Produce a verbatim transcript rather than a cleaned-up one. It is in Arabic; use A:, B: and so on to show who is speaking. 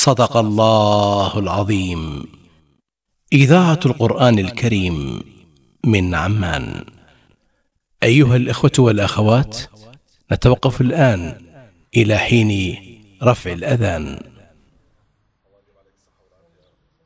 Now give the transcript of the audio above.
A: صدق الله العظيم. إذاعة القرآن الكريم من عمان. أيها الإخوة والأخوات، نتوقف الآن إلى حين رفع الأذان.